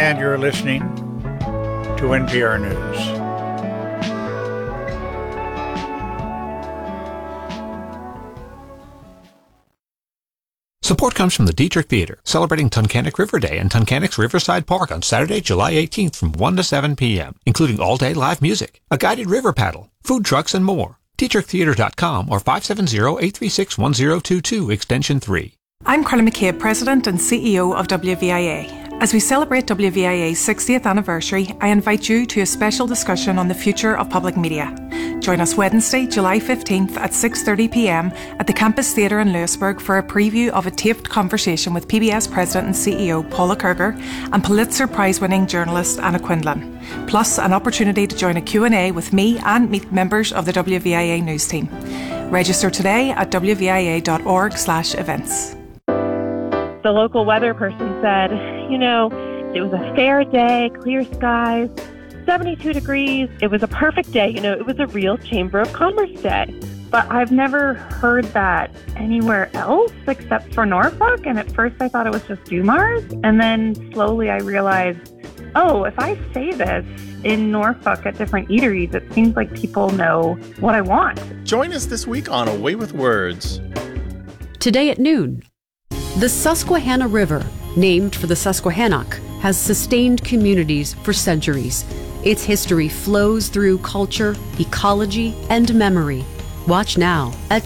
and you're listening to NPR News. Support comes from the Dietrich Theater, celebrating Tunkhannock River Day in Tunkhannock's Riverside Park on Saturday, July 18th from 1 to 7 p.m., including all-day live music, a guided river paddle, food trucks, and more. DietrichTheater.com or 570-836-1022, extension 3. I'm Carla McCabe, President and CEO of WVIA. As we celebrate WVIA's 60th anniversary, I invite you to a special discussion on the future of public media. Join us Wednesday, July 15th at 6:30 p.m. at the Campus Theatre in Lewisburg for a preview of a taped conversation with PBS President and CEO Paula Kerger and Pulitzer Prize-winning journalist Anna Quindlen, plus an opportunity to join a Q&A with me and meet members of the WVIA news team. Register today at wvia.org/events. The local weather person said, it was a fair day, clear skies, 72 degrees. It was a perfect day. It was a real Chamber of Commerce day. But I've never heard that anywhere else except for Norfolk. And at first I thought it was just Dumars. And then slowly I realized, if I say this in Norfolk at different eateries, it seems like people know what I want. Join us this week on A Way with Words. Today at noon. The Susquehanna River, named for the Susquehannock, has sustained communities for centuries. Its history flows through culture, ecology, and memory. Watch now at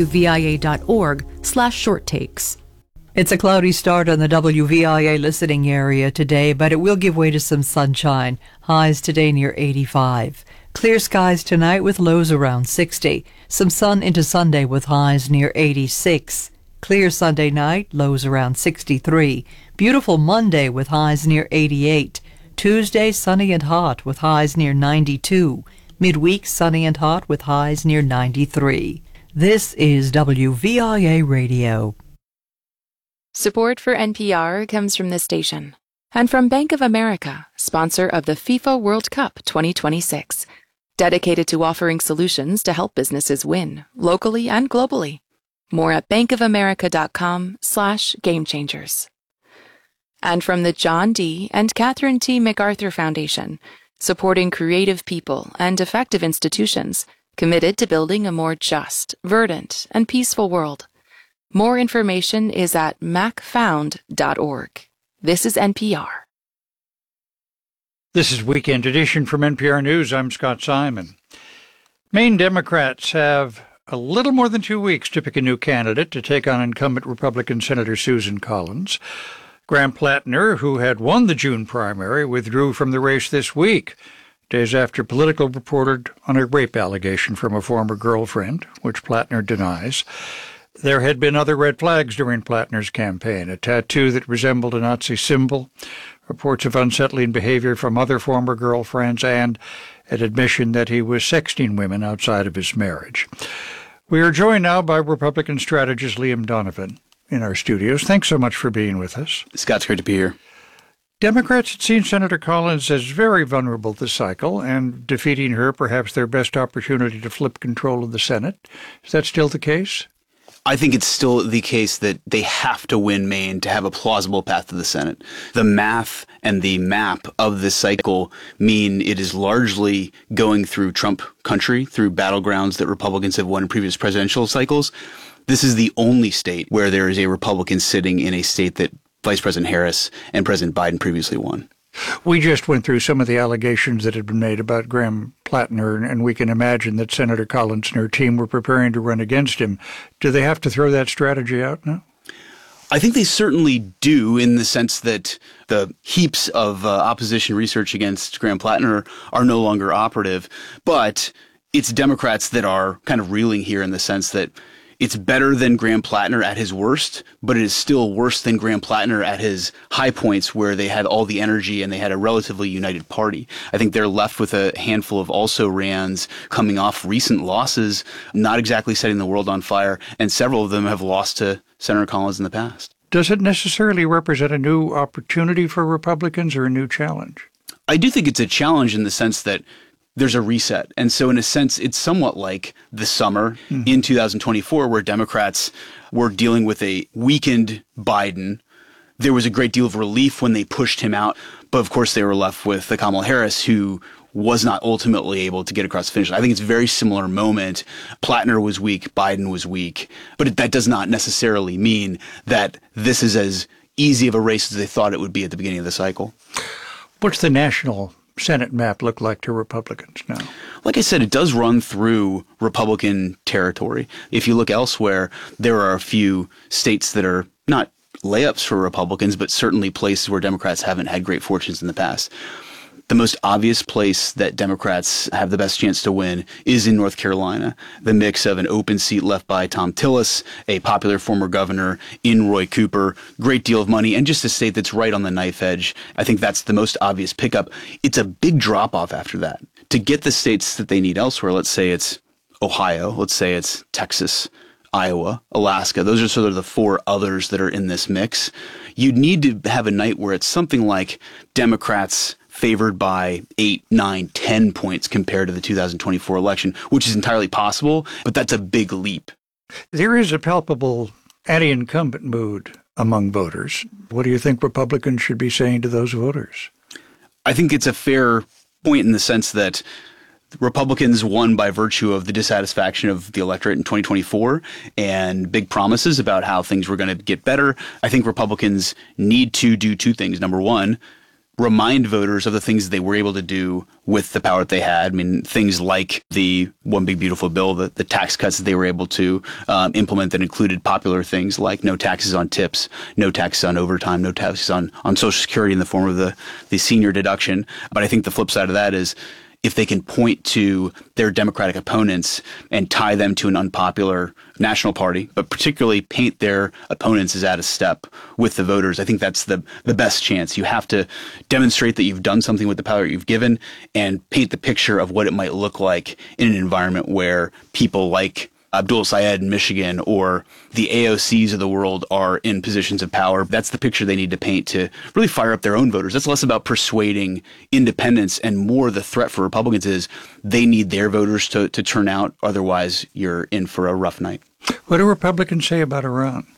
wvia.org/shorttakes. It's a cloudy start on the WVIA listening area today, but it will give way to some sunshine. Highs today near 85. Clear skies tonight with lows around 60. Some sun into Sunday with highs near 86. Clear Sunday night, lows around 63. Beautiful Monday with highs near 88. Tuesday, sunny and hot with highs near 92. Midweek, sunny and hot with highs near 93. This is WVIA Radio. Support for NPR comes from this station and from Bank of America, sponsor of the FIFA World Cup 2026, dedicated to offering solutions to help businesses win, locally and globally. More at bankofamerica.com/gamechangers. And from the John D. and Catherine T. MacArthur Foundation, supporting creative people and effective institutions committed to building a more just, verdant, and peaceful world. More information is at macfound.org. This is NPR. This is Weekend Edition from NPR News. I'm Scott Simon. Maine Democrats have a little more than 2 weeks to pick a new candidate to take on incumbent Republican Senator Susan Collins. Graham Plattner, who had won the June primary, withdrew from the race this week, days after Politico reported on a rape allegation from a former girlfriend, which Plattner denies. There had been other red flags during Plattner's campaign, a tattoo that resembled a Nazi symbol, reports of unsettling behavior from other former girlfriends, and an admission that he was sexting women outside of his marriage. We are joined now by Republican strategist Liam Donovan in our studios. Thanks so much for being with us. Scott, it's great to be here. Democrats had seen Senator Collins as very vulnerable this cycle, and defeating her perhaps their best opportunity to flip control of the Senate. Is that still the case? I think it's still the case that they have to win Maine to have a plausible path to the Senate. The math and the map of this cycle mean it is largely going through Trump country, through battlegrounds that Republicans have won in previous presidential cycles. This is the only state where there is a Republican sitting in a state that Vice President Harris and President Biden previously won. We just went through some of the allegations that had been made about Graham Plattner, and we can imagine that Senator Collins and her team were preparing to run against him. Do they have to throw that strategy out now? I think they certainly do, in the sense that the heaps of opposition research against Graham Plattner are no longer operative. But it's Democrats that are kind of reeling here, in the sense that it's better than Graham Plattner at his worst, but it is still worse than Graham Plattner at his high points, where they had all the energy and they had a relatively united party. I think they're left with a handful of also-rans coming off recent losses, not exactly setting the world on fire, and several of them have lost to Senator Collins in the past. Does it necessarily represent a new opportunity for Republicans or a new challenge? I do think it's a challenge in the sense that there's a reset. And so in a sense, it's somewhat like the summer in 2024, where Democrats were dealing with a weakened Biden, there was a great deal of relief when they pushed him out. But of course, they were left with the Kamala Harris, who was not ultimately able to get across the finish line. I think it's a very similar moment. Plattner was weak, Biden was weak, but that does not necessarily mean that this is as easy of a race as they thought it would be at the beginning of the cycle. What's the national Senate map look like to Republicans now? Like I said, it does run through Republican territory. If you look elsewhere, there are a few states that are not layups for Republicans, but certainly places where Democrats haven't had great fortunes in the past. The most obvious place that Democrats have the best chance to win is in North Carolina. The mix of an open seat left by Thom Tillis, a popular former governor in Roy Cooper, great deal of money, and just a state that's right on the knife edge. I think that's the most obvious pickup. It's a big drop-off after that. To get the states that they need elsewhere, let's say it's Ohio, let's say it's Texas, Iowa, Alaska. Those are sort of the four others that are in this mix. You'd need to have a night where it's something like Democrats favored by 8, 9, 10 points compared to the 2024 election, which is entirely possible, but that's a big leap. There is a palpable anti-incumbent mood among voters. What do you think Republicans should be saying to those voters? I think it's a fair point in the sense that Republicans won by virtue of the dissatisfaction of the electorate in 2024 and big promises about how things were going to get better. I think Republicans need to do two things. Number one, remind voters of the things they were able to do with the power that they had. I mean, things like the One Big Beautiful Bill, the tax cuts that they were able to implement that included popular things like no taxes on tips, no taxes on overtime, no taxes on Social Security in the form of the senior deduction. But I think the flip side of that is if they can point to their Democratic opponents and tie them to an unpopular national party, but particularly paint their opponents as out of step with the voters, I think that's the best chance. You have to demonstrate that you've done something with the power you've given and paint the picture of what it might look like in an environment where people like Abdul Sayed in Michigan or the AOCs of the world are in positions of power. That's the picture they need to paint to really fire up their own voters. That's less about persuading independents and more the threat for Republicans is they need their voters to turn out. Otherwise, you're in for a rough night. What do Republicans say about Iran?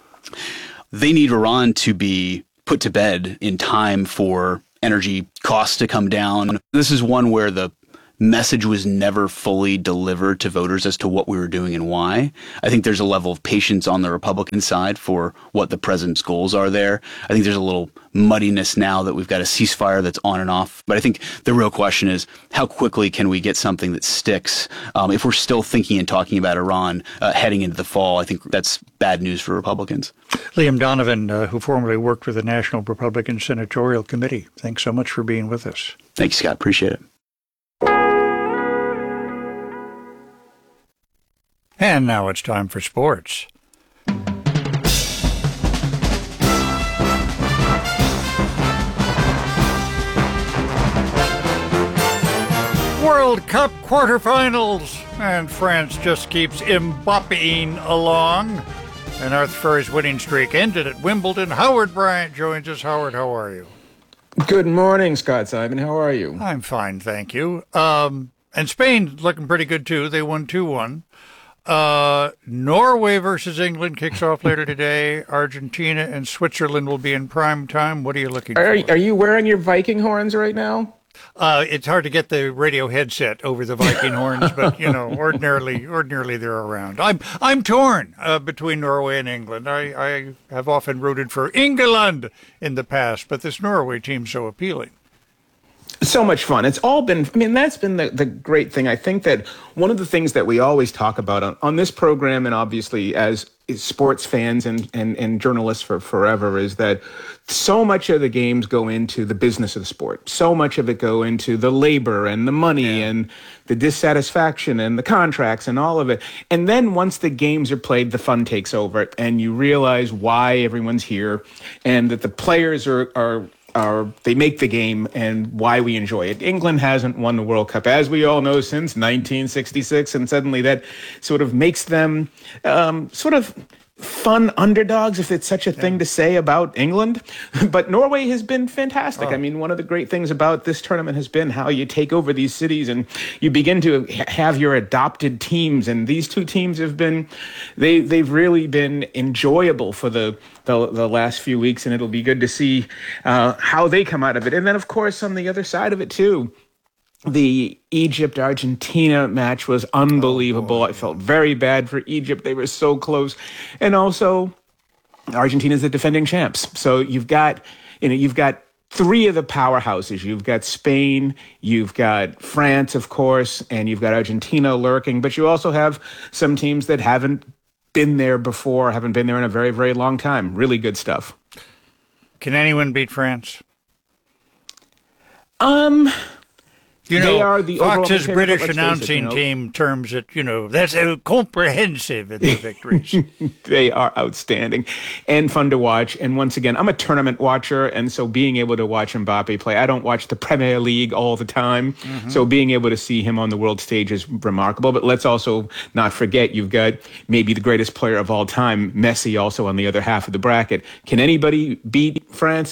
They need Iran to be put to bed in time for energy costs to come down. This is one where the message was never fully delivered to voters as to what we were doing and why. I think there's a level of patience on the Republican side for what the president's goals are there. I think there's a little muddiness now that we've got a ceasefire that's on and off. But I think the real question is how quickly can we get something that sticks? If we're still thinking and talking about Iran heading into the fall, I think that's bad news for Republicans. Liam Donovan, who formerly worked with the National Republican Senatorial Committee, thanks so much for being with us. Thanks, Scott. Appreciate it. And now it's time for sports. World Cup quarterfinals, and France just keeps Mbappeing along. And Arthur Furr's winning streak ended at Wimbledon. Howard Bryant joins us. Howard, how are you? Good morning, Scott Simon. How are you? I'm fine, thank you. And Spain's looking pretty good, too. They won 2-1. Norway versus England kicks off later today. Argentina and Switzerland will be in prime time. What are you looking for? Are you wearing your Viking horns right now? It's hard to get the radio headset over the Viking horns, but ordinarily they're around. I'm torn between Norway and England. I have often rooted for England in the past, but this Norway team's so appealing. So much fun. It's all been, that's been the great thing. I think that one of the things that we always talk about on this program, and obviously as sports fans and journalists for forever, is that so much of the games go into the business of the sport. So much of it go into the labor and the money and the dissatisfaction and the contracts and all of it. And then once the games are played, the fun takes over and you realize why everyone's here and that the players they make the game and why we enjoy it. England hasn't won the World Cup, as we all know, since 1966, and suddenly that sort of makes them fun underdogs, if it's such a thing to say about England. But Norway has been fantastic. I mean, one of the great things about this tournament has been how you take over these cities and you begin to have your adopted teams. And these two teams have been, they've really been enjoyable for the last few weeks. And it'll be good to see how they come out of it. And then, of course, on the other side of it, too, the Egypt-Argentina match was unbelievable. I felt very bad for Egypt. They were so close. And also, Argentina's the defending champs. So you've got three of the powerhouses. You've got Spain, you've got France, of course, and you've got Argentina lurking. But you also have some teams that haven't been there before, haven't been there in a very, very long time. Really good stuff. Can anyone beat France? You know, they are the Fox's British announcing team terms it, that's comprehensive in their victories. They are outstanding and fun to watch. And once again, I'm a tournament watcher, and so being able to watch Mbappe play, I don't watch the Premier League all the time, so being able to see him on the world stage is remarkable. But let's also not forget, you've got maybe the greatest player of all time, Messi, also on the other half of the bracket. Can anybody beat France?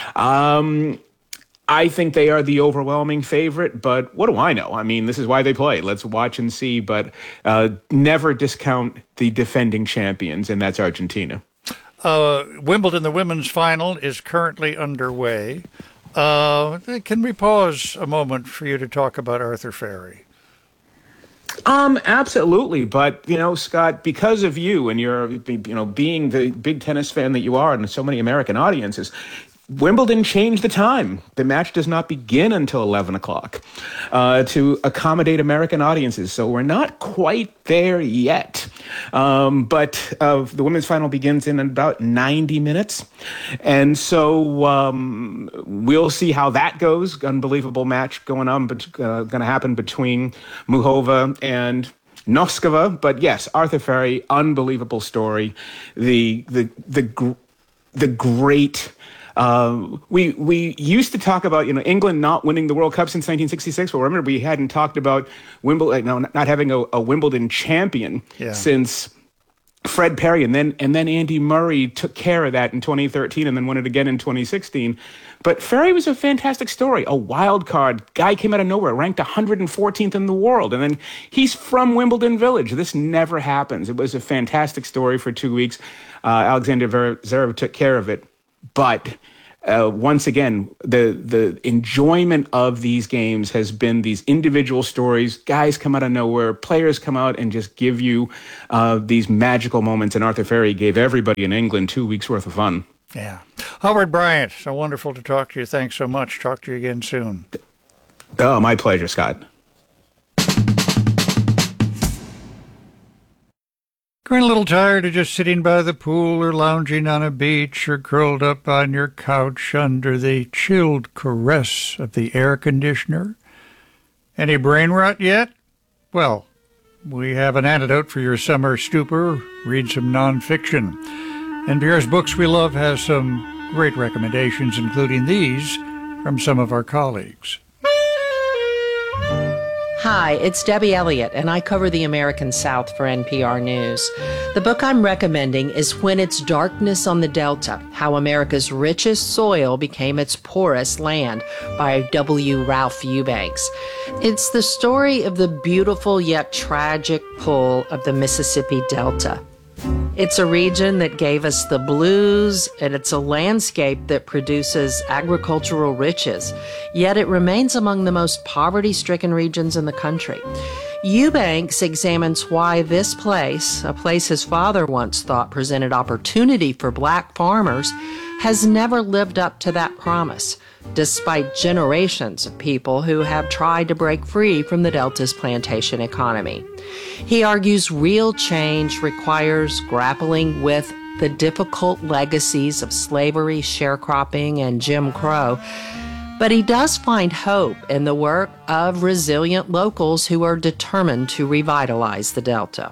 I think they are the overwhelming favorite, but what do I know? I mean, this is why they play. Let's watch and see, but never discount the defending champions, and that's Argentina. Wimbledon, the women's final, is currently underway. Can we pause a moment for you to talk about Arthur Ferry? Absolutely. But, Scott, because of you and your, being the big tennis fan that you are and so many American audiences, Wimbledon changed the time. The match does not begin until 11 o'clock to accommodate American audiences. So we're not quite there yet. But the women's final begins in about 90 minutes. And so we'll see how that goes. Unbelievable match going to happen between Muchova and Noskova. But yes, Arthur Ferry, unbelievable story. The great... We used to talk about, England not winning the World Cup since 1966. Well, remember, we hadn't talked about Wimbledon, not having a Wimbledon champion since Fred Perry. And then Andy Murray took care of that in 2013 and then won it again in 2016. But Ferry was a fantastic story, a wild card. Guy came out of nowhere, ranked 114th in the world. And then he's from Wimbledon Village. This never happens. It was a fantastic story for 2 weeks. Alexander Zverev took care of it. But once again, the enjoyment of these games has been these individual stories. Guys come out of nowhere. Players come out and just give you these magical moments. And Arthur Ferry gave everybody in England 2 weeks' worth of fun. Yeah. Howard Bryant, so wonderful to talk to you. Thanks so much. Talk to you again soon. Oh, my pleasure, Scott. Growing a little tired of just sitting by the pool or lounging on a beach or curled up on your couch under the chilled caress of the air conditioner? Any brain rot yet? Well, we have an antidote for your summer stupor. Read some nonfiction. NPR's Books We Love has some great recommendations, including these from some of our colleagues. Hi, it's Debbie Elliott, and I cover the American South for NPR News. The book I'm recommending is When It's Darkness on the Delta, How America's Richest Soil Became Its Poorest Land by W. Ralph Eubanks. It's the story of the beautiful yet tragic pull of the Mississippi Delta. It's a region that gave us the blues, and it's a landscape that produces agricultural riches, yet it remains among the most poverty-stricken regions in the country. Eubanks examines why this place, a place his father once thought presented opportunity for black farmers, has never lived up to that promise, despite generations of people who have tried to break free from the Delta's plantation economy. He argues real change requires grappling with the difficult legacies of slavery, sharecropping, and Jim Crow, but he does find hope in the work of resilient locals who are determined to revitalize the Delta.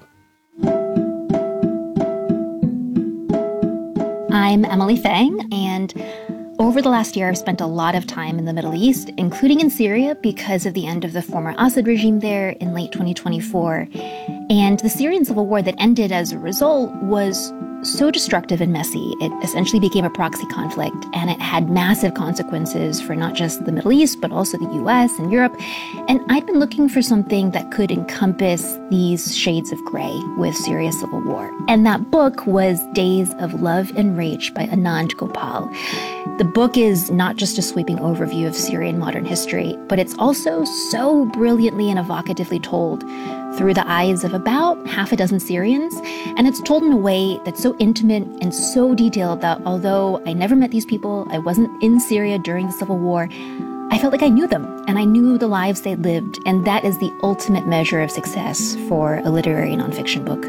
I'm Emily Fang, and over the last year, I've spent a lot of time in the Middle East, including in Syria, because of the end of the former Assad regime there in late 2024. And the Syrian civil war that ended as a result was so destructive and messy. It essentially became a proxy conflict, and it had massive consequences for not just the Middle East, but also the US and Europe. And I'd been looking for something that could encompass these shades of gray with Syria's civil war. And that book was Days of Love and Rage by Anand Gopal. The book is not just a sweeping overview of Syrian modern history, but it's also so brilliantly and evocatively told through the eyes of about half a dozen Syrians. And it's told in a way that's so intimate and so detailed that although I never met these people, I wasn't in Syria during the civil war, I felt like I knew them and I knew the lives they lived. And that is the ultimate measure of success for a literary nonfiction book.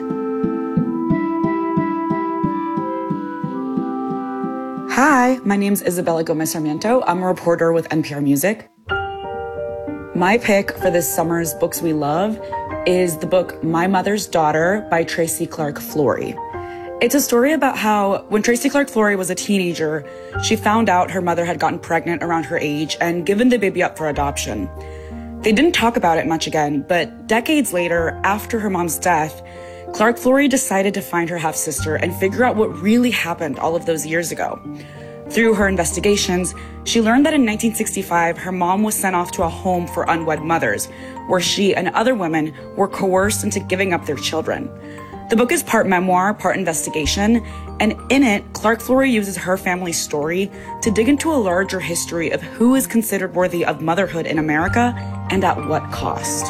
Hi, my name's Isabella Gomez Sarmiento. I'm a reporter with NPR Music. My pick for this summer's Books We Love is the book My Mother's Daughter by Tracy Clark Flory. It's a story about how when Tracy Clark Flory was a teenager, she found out her mother had gotten pregnant around her age and given the baby up for adoption. They didn't talk about it much again, but decades later, after her mom's death, Clark Flory decided to find her half-sister and figure out what really happened all of those years ago. Through her investigations, she learned that in 1965, her mom was sent off to a home for unwed mothers, where she and other women were coerced into giving up their children. The book is part memoir, part investigation, and in it, Clark Flory uses her family's story to dig into a larger history of who is considered worthy of motherhood in America and at what cost.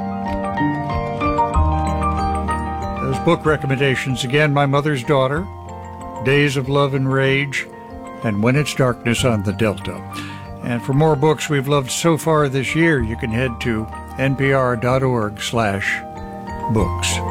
Those book recommendations again: My Mother's Daughter, Days of Love and Rage, and When It's Darkness on the Delta. And for more books we've loved so far this year, you can head to npr.org/books.